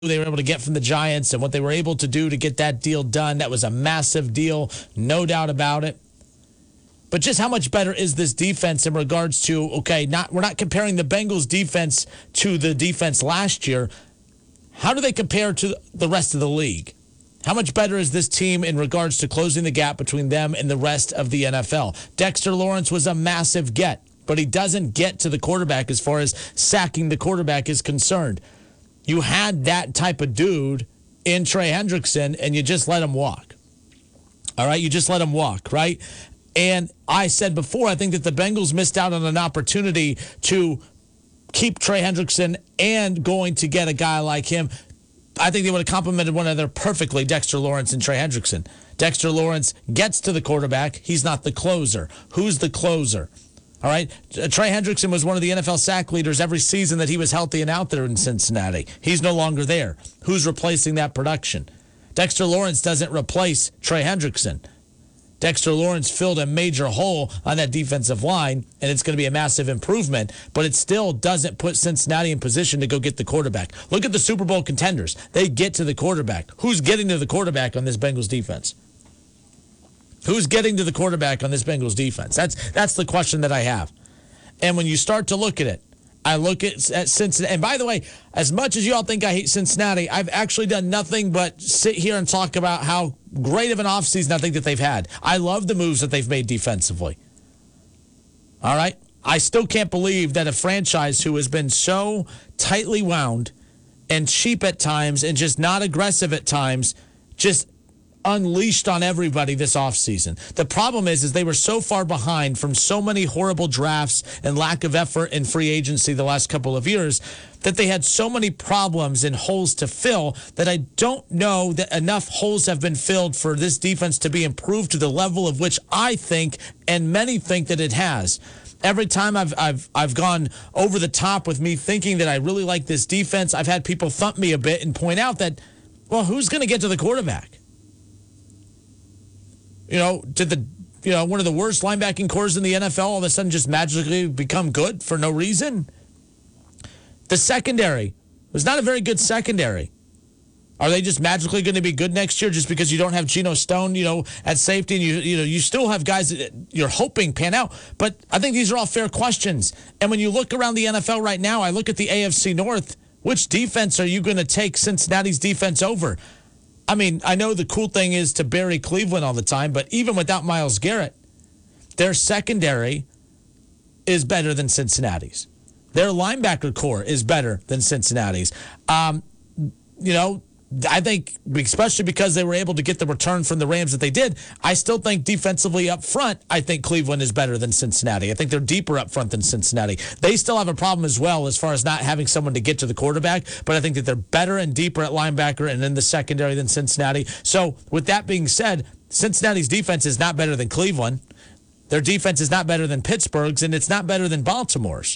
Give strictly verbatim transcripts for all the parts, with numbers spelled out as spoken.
they were able to get from the Giants and what they were able to do to get that deal done. That was a massive deal, no doubt about it. But just how much better is this defense in regards to, okay, not we're not comparing the Bengals defense to the defense last year. How do they compare to the rest of the league? How much better is this team in regards to closing the gap between them and the rest of the N F L? Dexter Lawrence was a massive get, but he doesn't get to the quarterback as far as sacking the quarterback is concerned. You had that type of dude in Trey Hendrickson, and you just let him walk. All right? You just let him walk, right? And I said before, I think that the Bengals missed out on an opportunity to keep Trey Hendrickson and going to get a guy like him. I think they would have complemented one another perfectly, Dexter Lawrence and Trey Hendrickson. Dexter Lawrence gets to the quarterback. He's not the closer. Who's the closer? All right? Trey Hendrickson was one of the N F L sack leaders every season that he was healthy and out there in Cincinnati. He's no longer there. Who's replacing that production? Dexter Lawrence doesn't replace Trey Hendrickson. Dexter Lawrence filled a major hole on that defensive line, and it's going to be a massive improvement, but it still doesn't put Cincinnati in position to go get the quarterback. Look at the Super Bowl contenders. They get to the quarterback. Who's getting to the quarterback on this Bengals defense? Who's getting to the quarterback on this Bengals defense? That's that's the question that I have. And when you start to look at it, I look at, at Cincinnati. And by the way, as much as you all think I hate Cincinnati, I've actually done nothing but sit here and talk about how great of an offseason I think that they've had. I love the moves that they've made defensively. All right? I still can't believe that a franchise who has been so tightly wound and cheap at times and just not aggressive at times just unleashed on everybody this offseason. The problem is, is they were so far behind from so many horrible drafts and lack of effort in free agency the last couple of years that they had so many problems and holes to fill that I don't know that enough holes have been filled for this defense to be improved to the level of which I think and many think that it has. Every time I've I've I've gone over the top with me thinking that I really like this defense, I've had people thump me a bit and point out that, well, who's going to get to the quarterback? You know, did the you know one of the worst linebacking cores in the N F L all of a sudden just magically become good for no reason? The secondary was not a very good secondary. Are they just magically going to be good next year just because you don't have Geno Stone, you know, at safety, and you you know you still have guys that you're hoping pan out? But I think these are all fair questions. And when you look around the N F L right now, I look at the A F C North. Which defense are you going to take Cincinnati's defense over? I mean, I know the cool thing is to bury Cleveland all the time, but even without Myles Garrett, their secondary is better than Cincinnati's. Their linebacker core is better than Cincinnati's. Um, you know, I think, especially because they were able to get the return from the Rams that they did, I still think defensively up front, I think Cleveland is better than Cincinnati. I think they're deeper up front than Cincinnati. They still have a problem as well as far as not having someone to get to the quarterback, but I think that they're better and deeper at linebacker and in the secondary than Cincinnati. So with that being said, Cincinnati's defense is not better than Cleveland. Their defense is not better than Pittsburgh's, and it's not better than Baltimore's.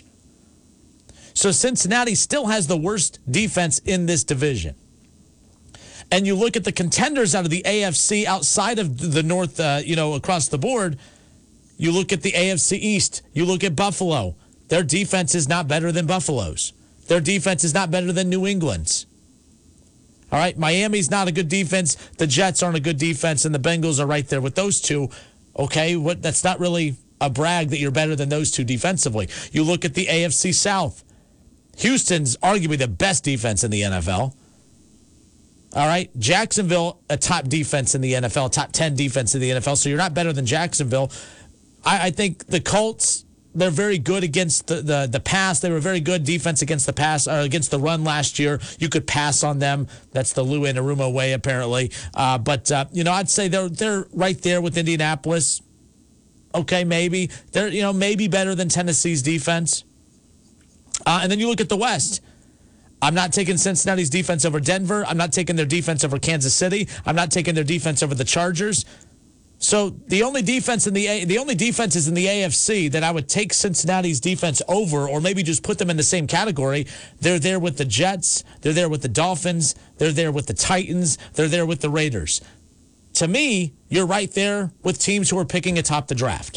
So Cincinnati still has the worst defense in this division. And you look at the contenders out of the A F C outside of the North, uh, you know, across the board. You look at the A F C East. You look at Buffalo. Their defense is not better than Buffalo's. Their defense is not better than New England's. All right, Miami's not a good defense. The Jets aren't a good defense, and the Bengals are right there with those two. Okay, what? That's not really a brag that you're better than those two defensively. You look at the A F C South. Houston's arguably the best defense in the N F L. All right, Jacksonville, a top defense in the N F L, top ten defense in the N F L, so you're not better than Jacksonville. I, I think the Colts, they're very good against the, the, the pass. They were very good defense against the pass, or against the run last year. You could pass on them. That's the Lou Anarumo way, apparently. Uh, but, uh, you know, I'd say they're they're right there with Indianapolis. Okay, maybe. They're, you know, maybe better than Tennessee's defense. Uh, and then you look at the West. I'm not taking Cincinnati's defense over Denver. I'm not taking their defense over Kansas City. I'm not taking their defense over the Chargers. So the only defense in the A, the only defenses in the A F C that I would take Cincinnati's defense over, or maybe just put them in the same category, they're there with the Jets. They're there with the Dolphins. They're there with the Titans. They're there with the Raiders. To me, you're right there with teams who are picking atop the draft.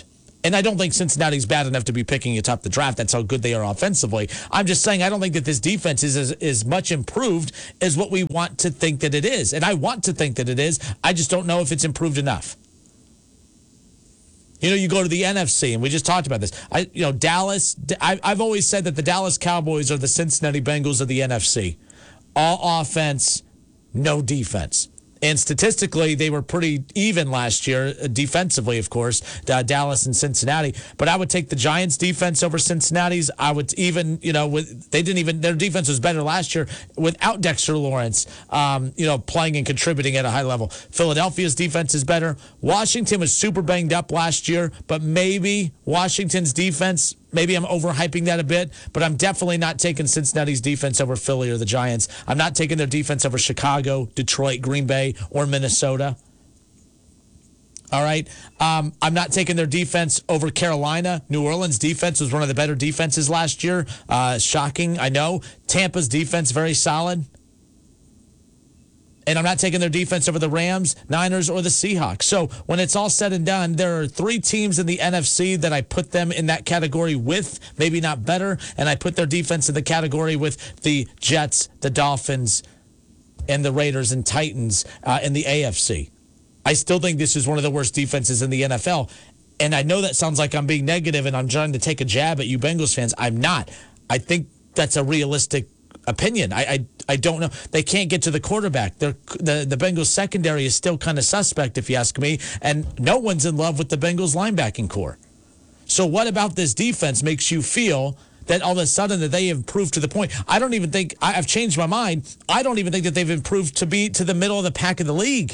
And I don't think Cincinnati's bad enough to be picking atop the draft. That's how good they are offensively. I'm just saying I don't think that this defense is as, as much improved as what we want to think that it is. And I want to think that it is. I just don't know if it's improved enough. You know, you go to the N F C, and we just talked about this. I, you know, Dallas, I, I've always said that the Dallas Cowboys are the Cincinnati Bengals of the N F C. All offense, no defense. And statistically, they were pretty even last year, defensively, of course, uh, Dallas and Cincinnati. But I would take the Giants' defense over Cincinnati's. I would even, you know, with they didn't even their defense was better last year without Dexter Lawrence, um, you know, playing and contributing at a high level. Philadelphia's defense is better. Washington was super banged up last year, but maybe Washington's defense. Maybe I'm overhyping that a bit, but I'm definitely not taking Cincinnati's defense over Philly or the Giants. I'm not taking their defense over Chicago, Detroit, Green Bay, or Minnesota. All right. Um, I'm not taking their defense over Carolina. New Orleans' defense was one of the better defenses last year. Uh, shocking, I know. Tampa's defense, very solid. And I'm not taking their defense over the Rams, Niners, or the Seahawks. So when it's all said and done, there are three teams in the N F C that I put them in that category with, maybe not better, and I put their defense in the category with the Jets, the Dolphins, and the Raiders and Titans uh, in the A F C. I still think this is one of the worst defenses in the N F L. And I know that sounds like I'm being negative and I'm trying to take a jab at you Bengals fans. I'm not. I think that's a realistic opinion. I, I I don't know. They can't get to the quarterback. They're, the the Bengals secondary is still kind of suspect, if you ask me, and no one's in love with the Bengals linebacking core. So what about this defense makes you feel that all of a sudden that they improved to the point? I don't even think I've changed my mind. I don't even think that they've improved to be to the middle of the pack of the league.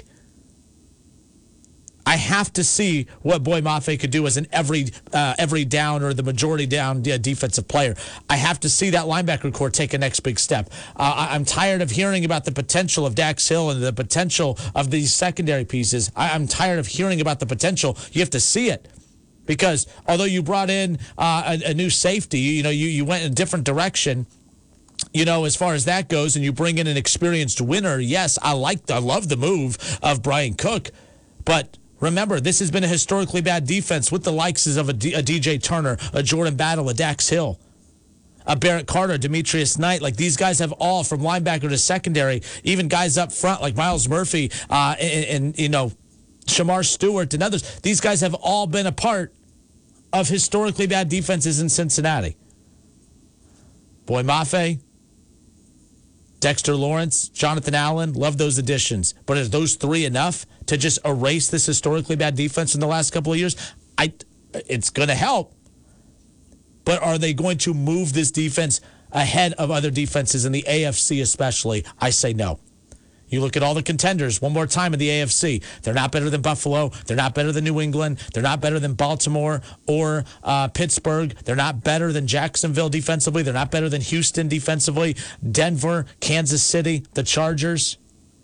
I have to see what Boy Mafe could do as an every uh, every down or the majority down uh, defensive player. I have to see that linebacker core take a next big step. Uh, I, I'm tired of hearing about the potential of Dax Hill and the potential of these secondary pieces. I, I'm tired of hearing about the potential. You have to see it. Because although you brought in uh, a, a new safety, you know, you, you went in a different direction. You know, as far as that goes, and you bring in an experienced winner, yes, I like, I love the move of Brian Cook. But remember, this has been a historically bad defense with the likes of a, D, a D J Turner, a Jordan Battle, a Dax Hill, a Barrett Carter, Demetrius Knight. Like, these guys have all, from linebacker to secondary, even guys up front like Miles Murphy uh, and, and, you know, Shamar Stewart and others. These guys have all been a part of historically bad defenses in Cincinnati. Boy Mafe, Dexter Lawrence, Jonathan Allen, love those additions. But is those three enough to just erase this historically bad defense in the last couple of years? I, it's going to help. But are they going to move this defense ahead of other defenses in the A F C especially? I say no. You look at all the contenders one more time in the A F C. They're not better than Buffalo. They're not better than New England. They're not better than Baltimore or uh, Pittsburgh. They're not better than Jacksonville defensively. They're not better than Houston defensively. Denver, Kansas City, the Chargers.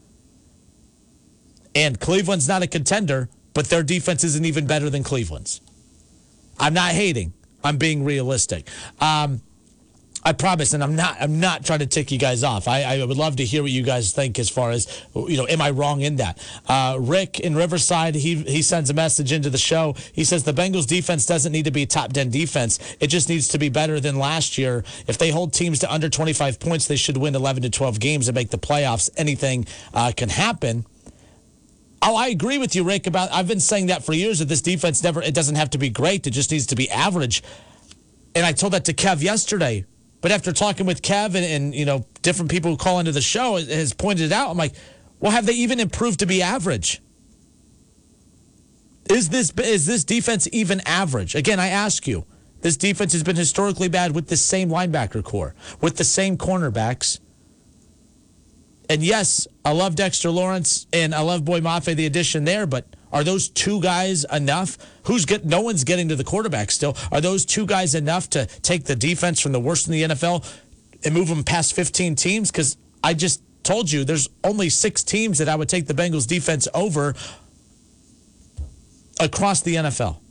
And Cleveland's not a contender, but their defense isn't even better than Cleveland's. I'm not hating. I'm being realistic. Um, I promise, and I'm not I'm not trying to tick you guys off. I, I would love to hear what you guys think as far as, you know, am I wrong in that? Uh, Rick in Riverside, he he sends a message into the show. He says the Bengals defense doesn't need to be a top ten defense. It just needs to be better than last year. If they hold teams to under twenty-five points, they should win eleven to twelve games and make the playoffs. Anything uh, can happen. Oh, I agree with you, Rick, about I've been saying that for years, that this defense never, it doesn't have to be great. It just needs to be average. And I told that to Kev yesterday. But after talking with Kev and, and, you know, different people who call into the show has pointed it out, I'm like, well, have they even improved to be average? Is this is this defense even average? Again, I ask you, this defense has been historically bad with the same linebacker core, with the same cornerbacks. And yes, I love Dexter Lawrence and I love Boy Mafe, the addition there, but are those two guys enough? Who's get? No one's getting to the quarterback still. Are those two guys enough to take the defense from the worst in the N F L and move them past fifteen teams? Because I just told you there's only six teams that I would take the Bengals defense over across the N F L.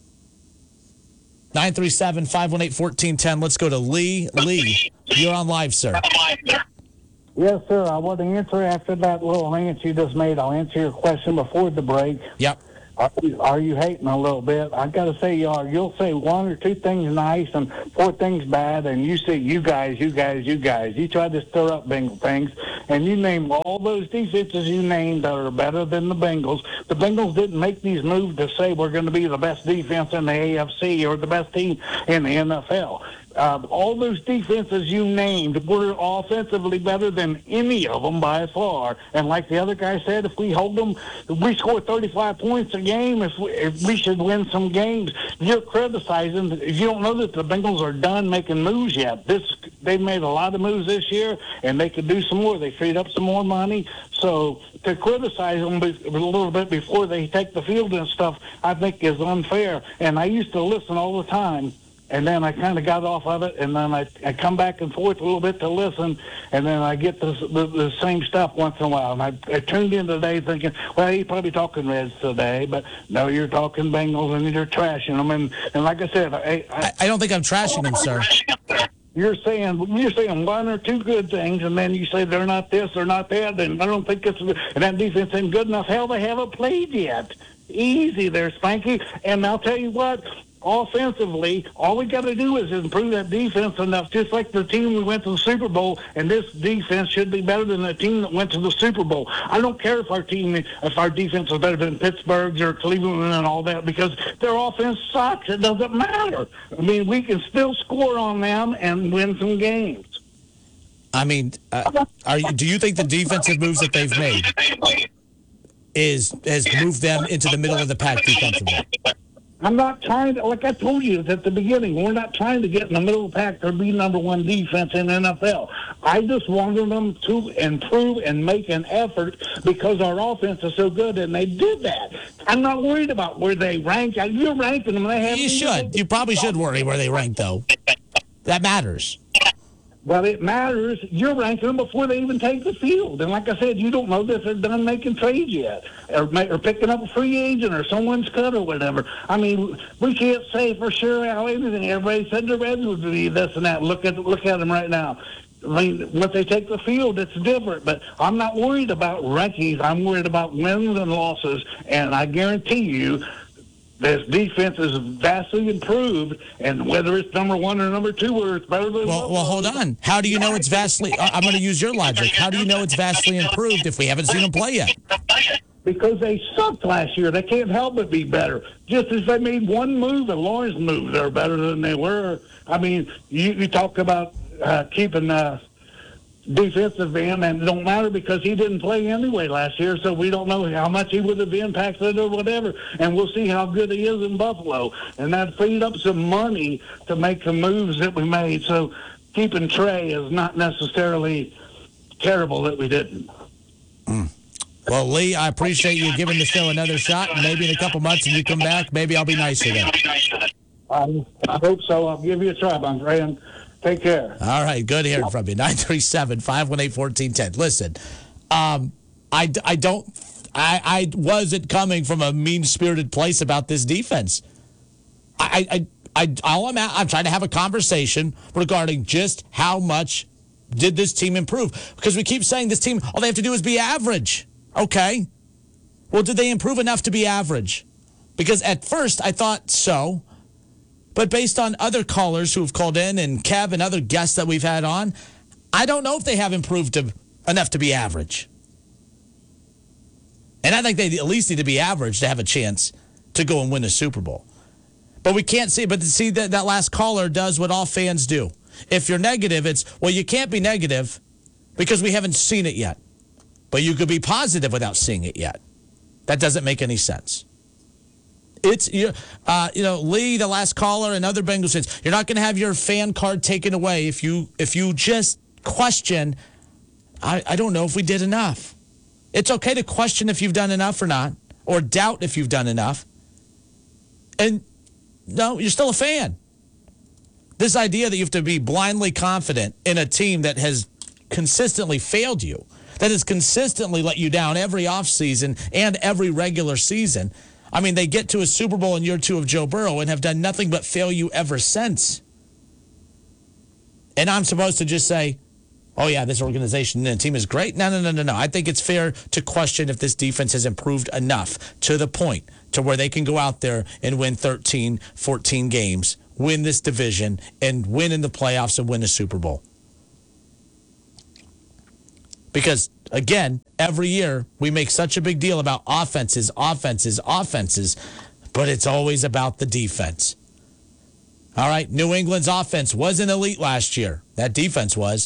nine three seven, five one eight, one four one zero. Let's go to Lee. Lee, you're on live, sir. Yes, sir. I want to answer after that little rant you just made. I'll answer your question before the break. Yep. Are, are you hating a little bit? I got to say you are. You'll say one or two things nice and four things bad, and you say you guys, you guys, you guys. You try to stir up Bengal things, and you name all those defenses you named that are better than the Bengals. The Bengals didn't make these moves to say we're going to be the best defense in the A F C or the best team in the N F L. Uh, all those defenses you named were offensively better than any of them by far. And like the other guy said, if we hold them, if we score thirty-five points a game, if we, if we should win some games. You're criticizing. You don't know that the Bengals are done making moves yet. This They've made a lot of moves this year, and they could do some more. They freed up some more money. So to criticize them a little bit before they take the field and stuff, I think is unfair. And I used to listen all the time. And then I kind of got off of it, and then I, I come back and forth a little bit to listen, and then I get the, the, the same stuff once in a while. And I, I tuned in today thinking, well, you're probably talking Reds today, but no, you're talking Bengals, and you're trashing them. And, and like I said, I, I, I don't think I'm trashing them, sir. You're saying you're saying one or two good things, and then you say they're not this, they're not that, and I don't think it's and that defense ain't good enough. Hell, they haven't played yet. Easy there, Spanky. And I'll tell you what. Offensively, all we got to do is improve that defense enough, just like the team we went to the Super Bowl, and this defense should be better than the team that went to the Super Bowl. I don't care if our team, if our defense is better than Pittsburgh's or Cleveland and all that, because their offense sucks. It doesn't matter. I mean, we can still score on them and win some games. I mean, uh, are you, do you think the defensive moves that they've made is has moved them into the middle of the pack defensively? I'm not trying to, like I told you at the beginning, we're not trying to get in the middle of the pack or be number one defense in the N F L. I just wanted them to improve and make an effort because our offense is so good, and they did that. I'm not worried about where they rank. You're ranking them. They have you should. You probably should worry where they rank, though. That matters. Well, it matters. You're ranking them before they even take the field. And like I said, you don't know that they're done making trades yet or, or picking up a free agent or someone's cut or whatever. I mean, we can't say for sure how anything. Everybody said the Reds would be this and that. Look at look at them right now. I mean, when they take the field, it's different. But I'm not worried about rankings. I'm worried about wins and losses. And I guarantee you, this defense is vastly improved, and whether it's number one or number two, or it's better than well, well, hold on. How do you know it's vastly? I'm going to use your logic. How do you know it's vastly improved if we haven't seen them play yet? Because they sucked last year. They can't help but be better. Just as they made one move, and Lawrence moved, they're better than they were. I mean, you, you talk about uh, keeping uh, defensive end, and it don't matter because he didn't play anyway last year, so we don't know how much he would have impacted or whatever, and we'll see how good he is in Buffalo. And that freed up some money to make the moves that we made, so keeping Trey is not necessarily terrible that we didn't. Mm. Well, Lee, I appreciate you giving the show another shot, and maybe in a couple months when you come back, maybe I'll be nicer then. I, I hope so. I'll give you a try, my friend. Take care. All right. Good hearing from you. nine three seven, five one eight, one four one zero. Listen, um, I, I don't, I, I wasn't coming from a mean-spirited place about this defense. I, I, I, all I'm at, I'm trying to have a conversation regarding just how much did this team improve? Because we keep saying this team, all they have to do is be average. Okay. Well, did they improve enough to be average? Because at first I thought so. But based on other callers who have called in and Kev and other guests that we've had on, I don't know if they have improved to, enough to be average. And I think they at least need to be average to have a chance to go and win a Super Bowl. But we can't see. But see, that, that last caller does what all fans do. If you're negative, it's, well, you can't be negative because we haven't seen it yet. But you could be positive without seeing it yet. That doesn't make any sense. It's, uh, you know, Lee, the last caller, and other Bengals fans, you're not going to have your fan card taken away if you if you just question, I, I don't know if we did enough. It's okay to question if you've done enough or not, or doubt if you've done enough. And, no, you're still a fan. This idea that you have to be blindly confident in a team that has consistently failed you, that has consistently let you down every offseason and every regular season. I mean, they get to a Super Bowl in year two of Joe Burrow and have done nothing but fail you ever since. And I'm supposed to just say, oh, yeah, this organization and team is great? No, no, no, no, no. I think it's fair to question if this defense has improved enough to the point to where they can go out there and win thirteen, fourteen games, win this division, and win in the playoffs and win a Super Bowl. Because, again, every year we make such a big deal about offenses, offenses, offenses, but it's always about the defense. All right, New England's offense wasn't elite last year. That defense was.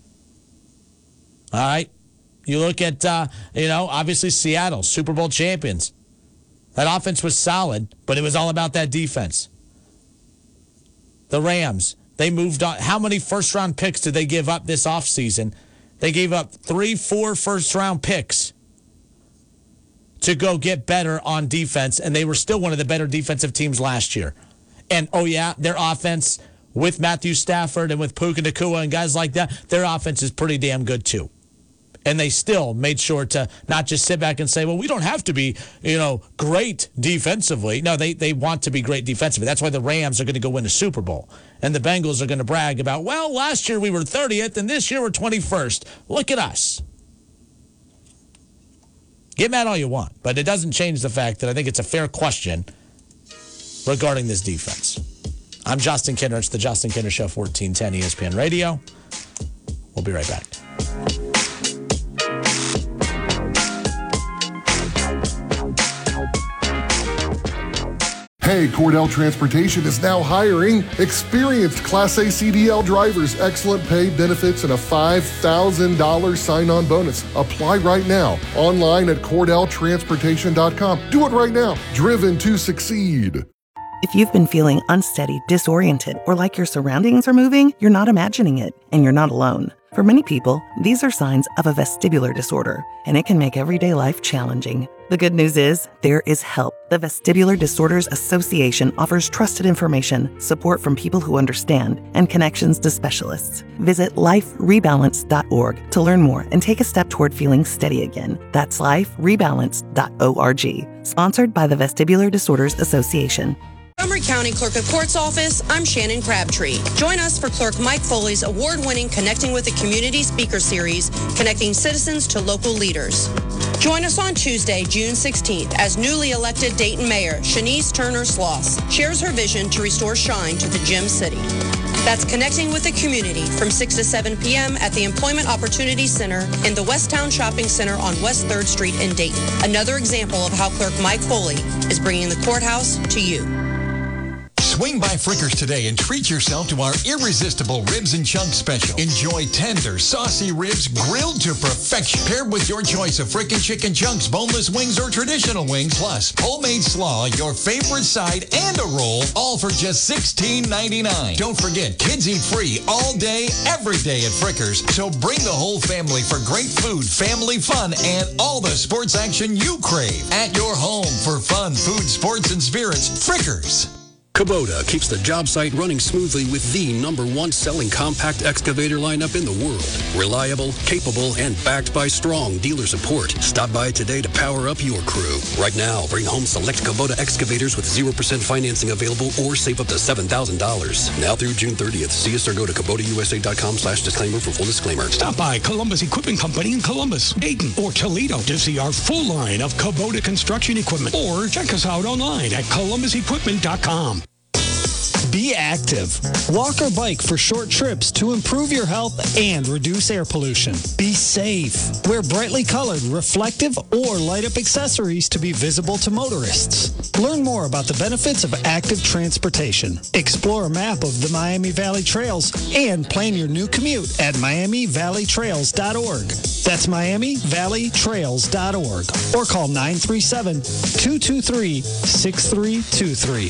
All right, you look at, uh, you know, obviously Seattle, Super Bowl champions. That offense was solid, but it was all about that defense. The Rams, they moved on. How many first-round picks did they give up this offseason? They gave up three, four first-round picks to go get better on defense, and they were still one of the better defensive teams last year. And, oh, yeah, their offense with Matthew Stafford and with Puka Nacua and guys like that, their offense is pretty damn good too. And they still made sure to not just sit back and say, well, we don't have to be, you know, great defensively. No, they, they want to be great defensively. That's why the Rams are going to go win a Super Bowl. And the Bengals are going to brag about, well, last year we were thirtieth and this year we're twenty-first. Look at us. Get mad all you want, but it doesn't change the fact that I think it's a fair question regarding this defense. I'm Justin Kinner. It's the Justin Kinner Show, fourteen ten E S P N Radio. We'll be right back. Hey, Cordell Transportation is now hiring experienced Class A C D L drivers, excellent pay, benefits, and a five thousand dollars sign-on bonus. Apply right now, online at cordell transportation dot com. Do it right now. Driven to succeed. If you've been feeling unsteady, disoriented, or like your surroundings are moving, you're not imagining it, and you're not alone. For many people, these are signs of a vestibular disorder, and it can make everyday life challenging. The good news is, there is help. The Vestibular Disorders Association offers trusted information, support from people who understand, and connections to specialists. Visit life rebalance dot org to learn more and take a step toward feeling steady again. That's life rebalance dot org. Sponsored by the Vestibular Disorders Association. Montgomery County Clerk of Court's office, I'm Shannon Crabtree. Join us for Clerk Mike Foley's award-winning Connecting with the Community speaker series, connecting citizens to local leaders. Join us on Tuesday, June sixteenth, as newly elected Dayton Mayor Shanice Turner Sloss shares her vision to restore shine to the Gem City. That's Connecting with the Community from six to seven p.m. at the Employment Opportunity Center in the Westtown Shopping Center on West third Street in Dayton. Another example of how Clerk Mike Foley is bringing the courthouse to you. Swing by Frickers today and treat yourself to our irresistible Ribs and Chunks special. Enjoy tender, saucy ribs grilled to perfection, paired with your choice of frickin' chicken chunks, boneless wings, or traditional wings, plus homemade slaw, your favorite side, and a roll, all for just sixteen ninety-nine. Don't forget, kids eat free all day, every day at Frickers. So bring the whole family for great food, family fun, and all the sports action you crave. At your home for fun, food, sports, and spirits, Frickers. Kubota keeps the job site running smoothly with the number one selling compact excavator lineup in the world. Reliable, capable, and backed by strong dealer support. Stop by today to power up your crew. Right now, bring home select Kubota excavators with zero percent financing available or save up to seven thousand dollars. Now through June thirtieth. See us or go to Kubota U S A dot com slash disclaimer for full disclaimer. Stop by Columbus Equipment Company in Columbus, Dayton, or Toledo to see our full line of Kubota construction equipment. Or check us out online at columbus equipment dot com. Be active. Walk or bike for short trips to improve your health and reduce air pollution. Be safe. Wear brightly colored, reflective, or light-up accessories to be visible to motorists. Learn more about the benefits of active transportation. Explore a map of the Miami Valley Trails and plan your new commute at miami valley trails dot org. That's miami valley trails dot org. Or call nine three seven, two two three, six three two three.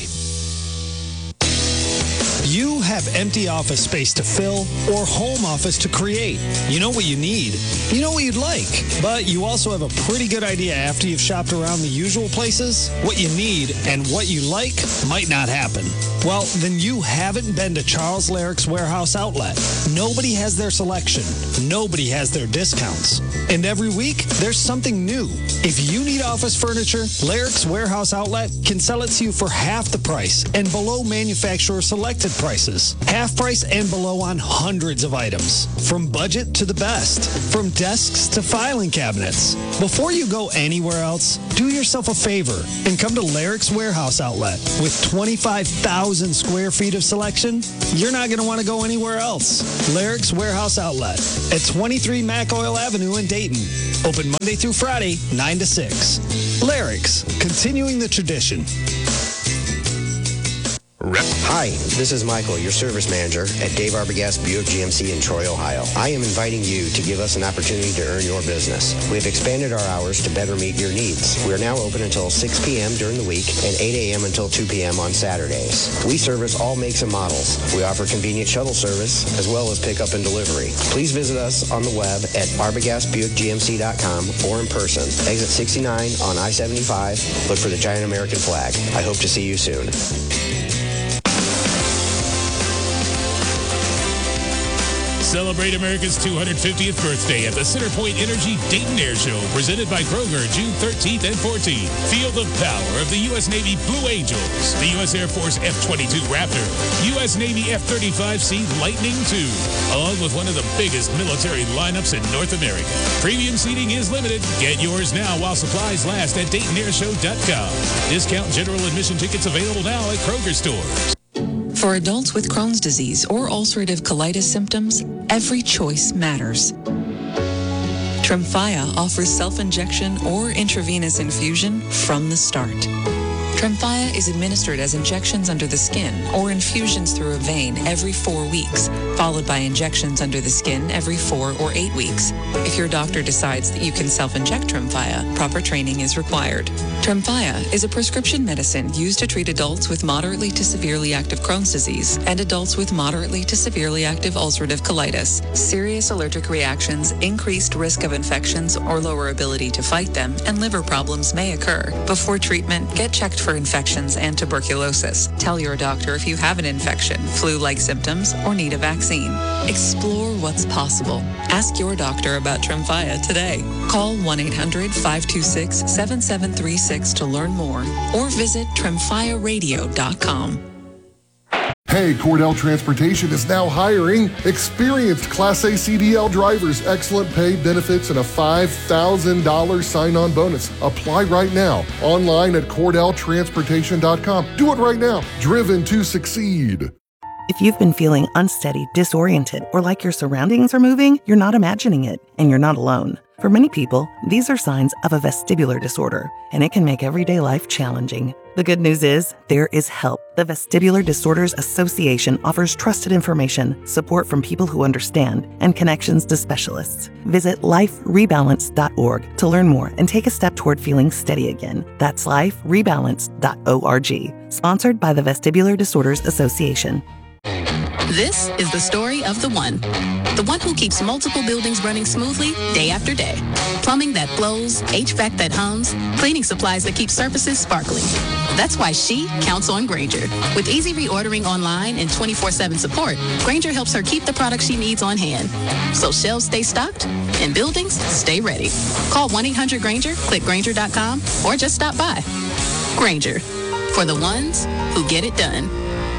You have empty office space to fill or home office to create. You know what you need. You know what you'd like. But you also have a pretty good idea after you've shopped around the usual places. What you need and what you like might not happen. Well, then you haven't been to Charles Larrick's Warehouse Outlet. Nobody has their selection. Nobody has their discounts. And every week, there's something new. If you need office furniture, Larrick's Warehouse Outlet can sell it to you for half the price and below manufacturer selected prices. Half price and below on hundreds of items. From budget to the best. From desks to filing cabinets. Before you go anywhere else, do yourself a favor and come to Larrick's Warehouse Outlet. With twenty-five thousand square feet of selection, you're not going to want to go anywhere else. Larrick's Warehouse Outlet at twenty-three Mac Oil Avenue in Dayton. Open Monday through Friday, nine to six. Larrick's, continuing the tradition. Hi, this is Michael, your service manager at Dave Arbogast Buick G M C in Troy, Ohio. I am inviting you to give us an opportunity to earn your business. We have expanded our hours to better meet your needs. We are now open until six p.m. during the week and eight a.m. until two p.m. on Saturdays. We service all makes and models. We offer convenient shuttle service as well as pickup and delivery. Please visit us on the web at arbogast buick g m c dot com or in person. Exit sixty-nine on I seventy-five. Look for the giant American flag. I hope to see you soon. Celebrate America's two hundred fiftieth birthday at the Centerpoint Energy Dayton Air Show, presented by Kroger, June thirteenth and fourteenth. Feel the power of the U S Navy Blue Angels, the U S Air Force F twenty-two Raptor, U S Navy F thirty-five C Lightning two, along with one of the biggest military lineups in North America. Premium seating is limited. Get yours now while supplies last at Dayton Air Show dot com. Discount general admission tickets available now at Kroger stores. For adults with Crohn's disease or ulcerative colitis symptoms, every choice matters. Tremfya offers self-injection or intravenous infusion from the start. Tremfya is administered as injections under the skin or infusions through a vein every four weeks, followed by injections under the skin every four or eight weeks. If your doctor decides that you can self-inject Tremfya, proper training is required. Tremfya is a prescription medicine used to treat adults with moderately to severely active Crohn's disease and adults with moderately to severely active ulcerative colitis. Serious allergic reactions, increased risk of infections or lower ability to fight them, and liver problems may occur. Before treatment, get checked for infections and tuberculosis. Tell your doctor if you have an infection, flu-like symptoms, or need a vaccine. Explore what's possible. Ask your doctor about Tremfya today. Call one eight hundred five two six seven seven three six to learn more or visit tremfya radio dot com. Hey, Cordell Transportation is now hiring experienced Class A C D L drivers, excellent pay, benefits, and a five thousand dollars sign-on bonus. Apply right now, online at cordell transportation dot com. Do it right now. Driven to succeed. If you've been feeling unsteady, disoriented, or like your surroundings are moving, you're not imagining it, and you're not alone. For many people, these are signs of a vestibular disorder, and it can make everyday life challenging. The good news is, there is help. The Vestibular Disorders Association offers trusted information, support from people who understand, and connections to specialists. Visit life rebalance dot org to learn more and take a step toward feeling steady again. That's life rebalance dot org. Sponsored by the Vestibular Disorders Association. This is the story of the one. The one who keeps multiple buildings running smoothly day after day. Plumbing that flows, H V A C that hums, cleaning supplies that keep surfaces sparkling. That's why she counts on Grainger. With easy reordering online and twenty-four seven support, Grainger helps her keep the products she needs on hand. So shelves stay stocked and buildings stay ready. Call one eight hundred Grainger, click Grainger dot com, or just stop by. Grainger, for the ones who get it done.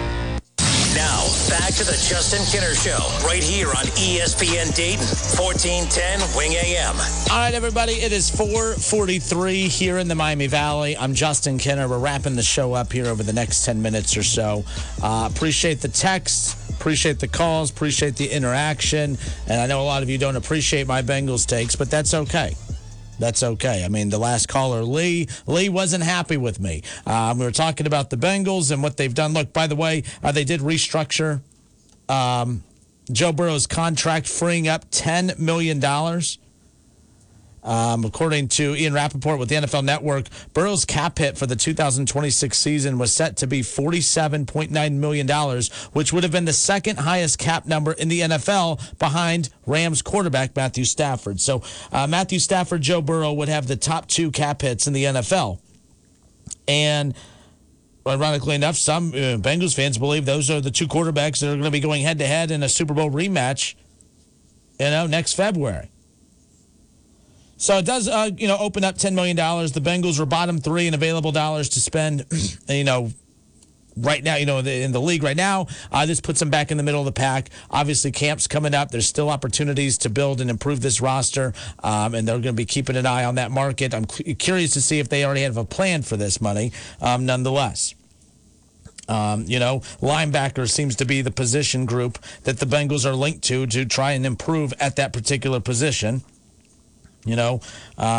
Now, back to the Justin Kinner Show, right here on E S P N Dayton, fourteen ten Wing A M. All right, everybody, it is four forty-three here in the Miami Valley. I'm Justin Kinner. We're wrapping the show up here over the next ten minutes or so. Uh, appreciate the texts, appreciate the calls, appreciate the interaction. And I know a lot of you don't appreciate my Bengals takes, but that's okay. That's okay. I mean, the last caller, Lee, Lee wasn't happy with me. Um, we were talking about the Bengals and what they've done. Look, by the way, uh, they did restructure um, Joe Burrow's contract, freeing up ten million dollars. Um, according to Ian Rappaport with the N F L Network, Burrow's cap hit for the two thousand twenty-six season was set to be forty-seven point nine million dollars, which would have been the second highest cap number in the N F L behind Rams quarterback Matthew Stafford. So uh, Matthew Stafford, Joe Burrow would have the top two cap hits in the N F L. And ironically enough, some uh, Bengals fans believe those are the two quarterbacks that are going to be going head-to-head in a Super Bowl rematch, you know, next February. So it does, uh, you know, open up ten million dollars. The Bengals were bottom three in available dollars to spend, you know, right now, you know, in the league right now. Uh, this puts them back in the middle of the pack. Obviously, camp's coming up. There's still opportunities to build and improve this roster, um, and they're going to be keeping an eye on that market. I'm cu- curious to see if they already have a plan for this money, um, nonetheless. Um, you know, linebacker seems to be the position group that the Bengals are linked to to try and improve at that particular position. You know, uh,